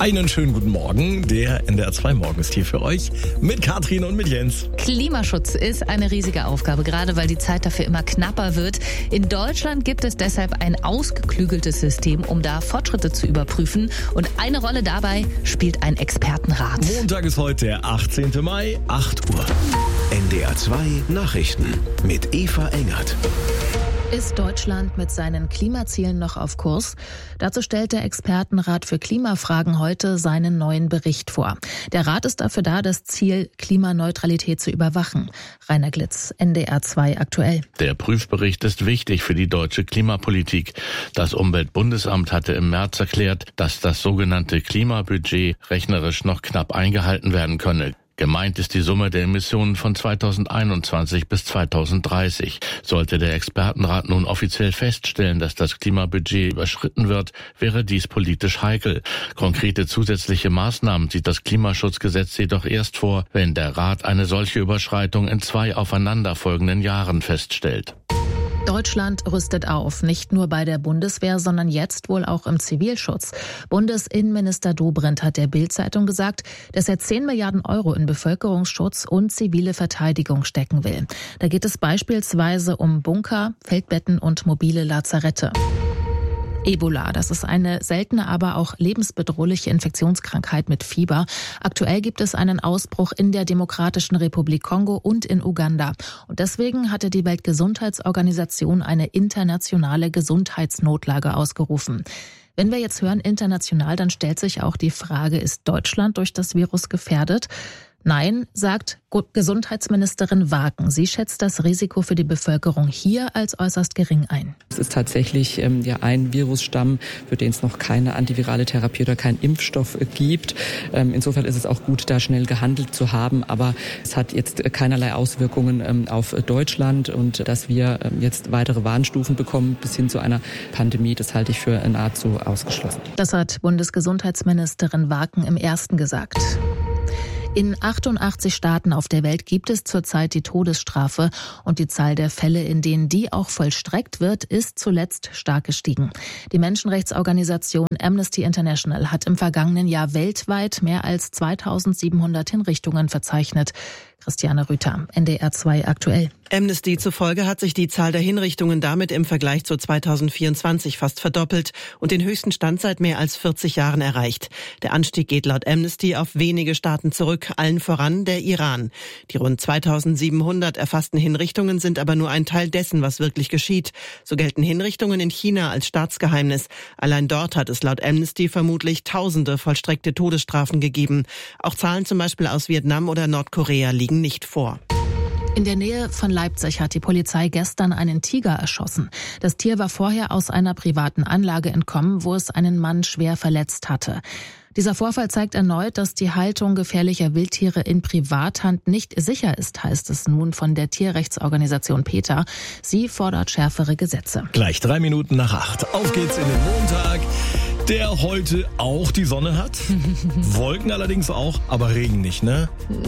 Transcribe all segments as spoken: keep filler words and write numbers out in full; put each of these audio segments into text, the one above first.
Einen schönen guten Morgen. Der N D R zwei Morgen ist hier für euch mit Katrin und mit Jens. Klimaschutz ist eine riesige Aufgabe, gerade weil die Zeit dafür immer knapper wird. In Deutschland gibt es deshalb ein ausgeklügeltes System, um da Fortschritte zu überprüfen. Und eine Rolle dabei spielt ein Expertenrat. Montag ist heute der achtzehnten Mai, acht Uhr. N D R zwei Nachrichten mit Eva Engert. Ist Deutschland mit seinen Klimazielen noch auf Kurs? Dazu stellt der Expertenrat für Klimafragen heute seinen neuen Bericht vor. Der Rat ist dafür da, das Ziel Klimaneutralität zu überwachen. Rainer Glitz, N D R zwei aktuell. Der Prüfbericht ist wichtig für die deutsche Klimapolitik. Das Umweltbundesamt hatte im März erklärt, dass das sogenannte Klimabudget rechnerisch noch knapp eingehalten werden könne. Gemeint ist die Summe der Emissionen von zweitausendeinundzwanzig bis zweitausenddreißig. Sollte der Expertenrat nun offiziell feststellen, dass das Klimabudget überschritten wird, wäre dies politisch heikel. Konkrete zusätzliche Maßnahmen sieht das Klimaschutzgesetz jedoch erst vor, wenn der Rat eine solche Überschreitung in zwei aufeinanderfolgenden Jahren feststellt. Deutschland rüstet auf, nicht nur bei der Bundeswehr, sondern jetzt wohl auch im Zivilschutz. Bundesinnenminister Dobrindt hat der Bild-Zeitung gesagt, dass er zehn Milliarden Euro in Bevölkerungsschutz und zivile Verteidigung stecken will. Da geht es beispielsweise um Bunker, Feldbetten und mobile Lazarette. Ebola, das ist eine seltene, aber auch lebensbedrohliche Infektionskrankheit mit Fieber. Aktuell gibt es einen Ausbruch in der Demokratischen Republik Kongo und in Uganda. Und deswegen hatte die Weltgesundheitsorganisation eine internationale Gesundheitsnotlage ausgerufen. Wenn wir jetzt hören international, dann stellt sich auch die Frage, ist Deutschland durch das Virus gefährdet? Nein, sagt Gesundheitsministerin Waken. Sie schätzt das Risiko für die Bevölkerung hier als äußerst gering ein. Es ist tatsächlich ähm, ja ein Virusstamm, für den es noch keine antivirale Therapie oder keinen Impfstoff äh, gibt. Ähm, insofern ist es auch gut, da schnell gehandelt zu haben. Aber es hat jetzt äh, keinerlei Auswirkungen ähm, auf Deutschland. Und dass wir ähm, jetzt weitere Warnstufen bekommen bis hin zu einer Pandemie, das halte ich für nahezu ausgeschlossen. Das hat Bundesgesundheitsministerin Waken im Ersten gesagt. In achtundachtzig Staaten auf der Welt gibt es zurzeit die Todesstrafe und die Zahl der Fälle, in denen die auch vollstreckt wird, ist zuletzt stark gestiegen. Die Menschenrechtsorganisation Amnesty International hat im vergangenen Jahr weltweit mehr als zweitausendsiebenhundert Hinrichtungen verzeichnet. Christiane Rüther, N D R zwei aktuell. Amnesty zufolge hat sich die Zahl der Hinrichtungen damit im Vergleich zu zweitausendvierundzwanzig fast verdoppelt und den höchsten Stand seit mehr als vierzig Jahren erreicht. Der Anstieg geht laut Amnesty auf wenige Staaten zurück, allen voran der Iran. Die rund zweitausendsiebenhundert erfassten Hinrichtungen sind aber nur ein Teil dessen, was wirklich geschieht. So gelten Hinrichtungen in China als Staatsgeheimnis. Allein dort hat es laut Amnesty vermutlich tausende vollstreckte Todesstrafen gegeben. Auch Zahlen zum Beispiel aus Vietnam oder Nordkorea liegen nicht vor. In der Nähe von Leipzig hat die Polizei gestern einen Tiger erschossen. Das Tier war vorher aus einer privaten Anlage entkommen, wo es einen Mann schwer verletzt hatte. Dieser Vorfall zeigt erneut, dass die Haltung gefährlicher Wildtiere in Privathand nicht sicher ist, heißt es nun von der Tierrechtsorganisation PETA. Sie fordert schärfere Gesetze. Gleich drei Minuten nach acht. Auf geht's in den Montag, der heute auch die Sonne hat. Wolken allerdings auch, aber Regen nicht, ne?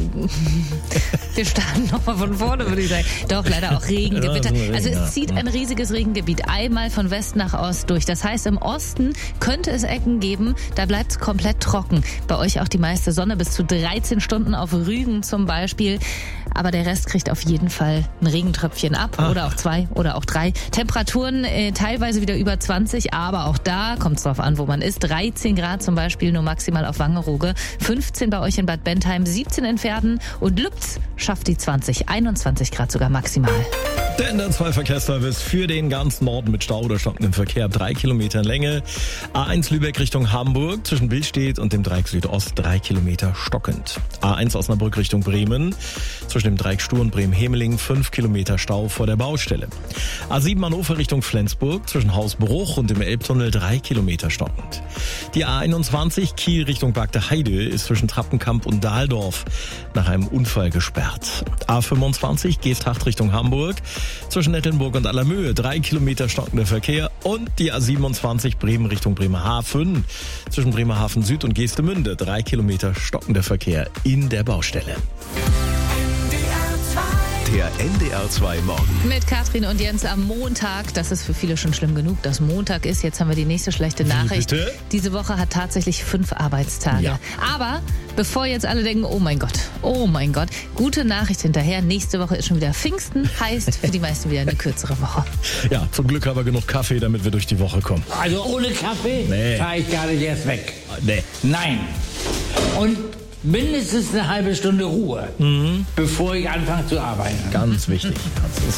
Wir starten nochmal von vorne, würde ich sagen. Doch, leider auch Regengewitter. Also es zieht ein riesiges Regengebiet einmal von West nach Ost durch. Das heißt, im Osten könnte es Ecken geben, da bleibt es komplett trocken. Bei euch auch die meiste Sonne, bis zu dreizehn Stunden auf Rügen zum Beispiel. Aber der Rest kriegt auf jeden Fall ein Regentröpfchen ab. Ach. Oder auch zwei oder auch drei. Temperaturen äh, teilweise wieder über zwanzig, aber auch da kommt es drauf an, wo man ist. dreizehn Grad zum Beispiel nur maximal auf Wangerooge. fünfzehn bei euch in Bad Bentheim, siebzehn in Verden und Lübz schafft die zwanzig, einundzwanzig Grad sogar maximal. Der N D R zwei Verkehrsservice für den ganzen Norden mit Stau oder stockendem Verkehr, drei Kilometer Länge. A eins Lübeck Richtung Hamburg zwischen Billstedt und dem Dreieck Südost, drei Kilometer stockend. A eins Osnabrück Richtung Bremen zwischen dem Dreieck Stur und Bremen-Hemeling, fünf Kilometer Stau vor der Baustelle. A sieben Hannover Richtung Flensburg zwischen Hausbruch und dem Elbtunnel, drei Kilometer stockend. Die A einundzwanzig Kiel Richtung Bagde Heide ist zwischen Trappenkamp und Dahldorf nach einem Unfall gesperrt. A fünfundzwanzig Geesthacht Richtung Hamburg zwischen Nettelnburg und Allermöhe, drei Kilometer stockender Verkehr. Und die A siebenundzwanzig Bremen Richtung Bremerhaven zwischen Bremerhaven Süd und Geestemünde, drei Kilometer stockender Verkehr in der Baustelle. N D R zwei Der N D R zwei Morgen. Mit Katrin und Jens am Montag. Das ist für viele schon schlimm genug, dass Montag ist. Jetzt haben wir die nächste schlechte Nachricht. Bitte? Diese Woche hat tatsächlich fünf Arbeitstage. Ja. Aber bevor jetzt alle denken, oh mein Gott, oh mein Gott, gute Nachricht hinterher. Nächste Woche ist schon wieder Pfingsten. Heißt für die meisten wieder eine kürzere Woche. Ja, zum Glück haben wir genug Kaffee, damit wir durch die Woche kommen. Also ohne Kaffee Nee. fahre ich gar nicht erst weg. Nee. Nein. Und mindestens eine halbe Stunde Ruhe, bevor ich anfange zu arbeiten. Ganz wichtig.